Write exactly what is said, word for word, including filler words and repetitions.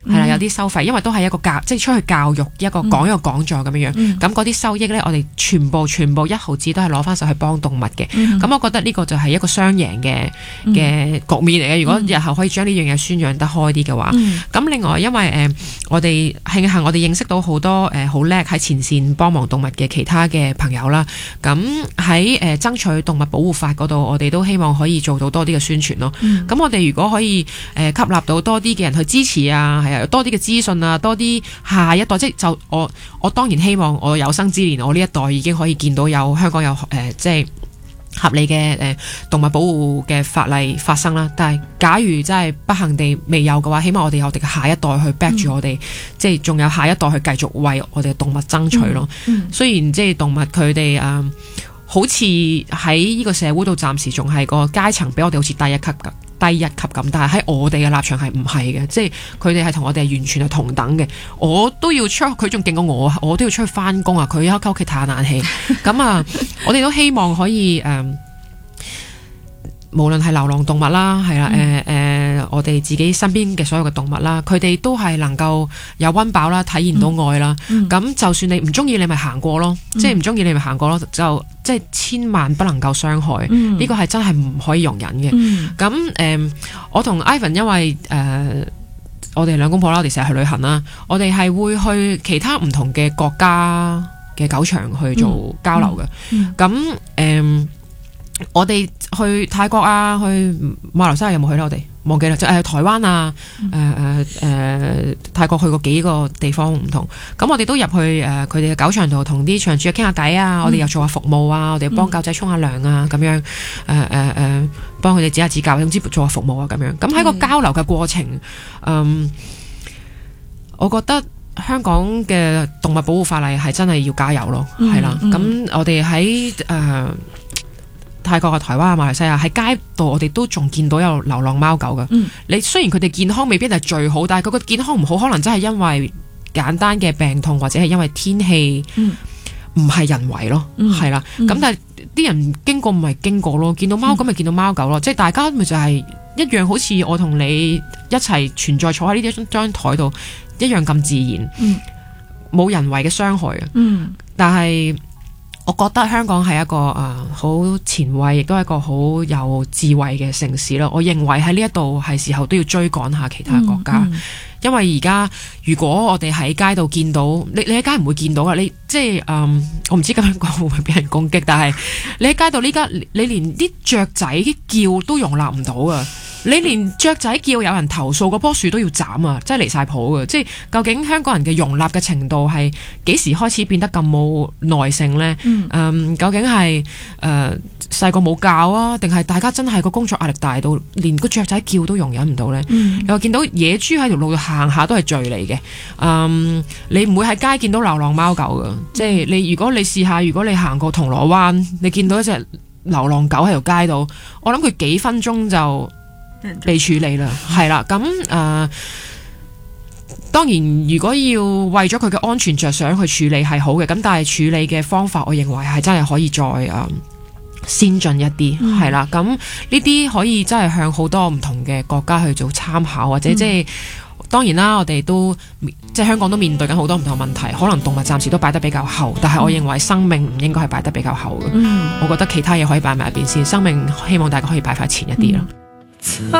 係啦，有啲收費，因為都係一個教，即係出去教育一個講一個講座咁樣樣。咁嗰啲收益咧，我哋全部全部一毫子都係攞翻手去幫動物嘅。咁、嗯、我覺得呢個就係一個雙贏嘅嘅局面嚟嘅。如果日後可以將呢樣嘢宣揚得開啲嘅話，咁、嗯、另外因為誒、呃、我哋慶幸我哋認識到好多誒好叻喺前線幫忙動物嘅其他嘅朋友啦。咁喺誒爭取動物保護法嗰度，我哋都希望可以做到多啲嘅宣傳咯。咁、嗯、我哋如果可以誒、呃、吸納到多啲嘅人去支持啊，係啊，多啲嘅資訊啊，多啲下一代，即係就我我當然希望我有生之年，我呢一代已經可以見到有香港有誒、呃、即係合理嘅誒、呃、動物保護嘅法例發生啦。但係假如真係不幸地未有嘅話，希望我哋有我哋嘅下一代去 back 住我哋、嗯，即係仲有下一代去繼續為我哋嘅動物爭取咯。嗯嗯、雖然即係動物佢哋誒好似喺呢個社會度暫時仲係個階層比我哋好似低一級㗎。低一級咁，但係喺我哋嘅立場係唔係嘅，即係佢哋係同我哋完全係同等嘅。我都要出，佢仲勁過我，我都要出去翻工啊！佢喺屋企嘆冷氣，咁啊，我哋都希望可以誒、呃，無論係流浪動物啦，係啦，誒、呃、誒、呃，我哋自己身邊嘅所有嘅動物啦，佢哋都係能夠有溫飽啦，體驗到愛啦。咁、嗯、就算你唔中意，你咪行過咯，嗯、即係唔中意你咪行過咯，就。即係千萬不能夠傷害，呢、嗯、個係真係唔可以容忍嘅。咁、嗯、誒、呃，我同 Ivan 因為誒、呃，我哋兩公婆啦，我哋成日去旅行啦，我哋係會去其他唔同嘅國家嘅狗場去做交流嘅。咁、嗯、誒、嗯呃，我哋去泰國啊，去馬來西亞有冇去咧？我哋忘記啦，就誒、呃、台灣啊，誒誒誒泰國去過幾個地方唔同，咁我哋都入去誒佢哋嘅狗場度同啲場主傾下偈啊，我哋又做下服務啊，我哋幫狗仔沖下涼啊，咁樣誒誒誒幫佢哋指下指教，總之做下服務啊咁樣。咁喺個交流嘅過程，嗯，我覺得香港嘅動物保護法例係真係要加油咯，係、嗯、啦。咁、嗯、我哋喺誒泰國啊、台灣啊、馬來西亞喺街度，我哋都仲見到有流浪貓狗嘅。嗯，你雖然佢哋健康未必係最好，但係佢個健康唔好，可能真係因為簡單嘅病痛，或者係因為天氣唔係人為咯，係、嗯、啦。咁、嗯、但係啲人經過咪經過咯，見到貓咁咪見到貓狗咯，即、嗯、係大家咪就係一樣，好似我同你一齊存在坐喺呢張張台度一樣咁自然，冇、嗯、人為嘅傷害啊。嗯，但係。我覺得香港係一個誒好、呃、前衛，亦都係一個好有智慧嘅城市咯。我認為喺呢一度係時候都要追趕下其他國家，嗯嗯、因為而家如果我哋喺街度見到你，你喺街唔會見到噶。你即係誒、嗯，我唔知咁樣講會唔會俾人攻擊，但係你喺街度呢家，你連啲雀仔啲叫都容納唔到啊！你連雀仔叫有人投訴嗰棵樹都要斬啊！真係離晒譜嘅，即係究竟香港人嘅容納嘅程度係幾時開始變得咁冇耐性呢？嗯，嗯，究竟係誒細個冇教啊，定係大家真係個工作壓力大到連個雀仔叫都容忍唔到呢？嗯，又見到野豬喺條路度行下都係罪嚟嘅。嗯，你唔會喺街見到流浪貓狗嘅，嗯，即係你如果你試下，如果你行過銅鑼灣，你見到一隻流浪狗喺條街度，我諗佢幾分鐘就被處理啦，係啦，咁誒、呃，當然如果要為咗佢嘅安全着想去處理係好嘅，咁但係處理嘅方法，我認為係真係可以再誒、呃、先進一啲，係啦，咁呢啲可以真係向好多唔同嘅國家去做參考，或者即係、嗯、當然啦，我哋都即係香港都面對緊好多唔同問題，可能動物暫時都擺得比較後，但係我認為生命唔應該係擺得比較後嘅，嗯，我覺得其他嘢可以擺埋一邊先，生命希望大家可以擺翻前一啲啦。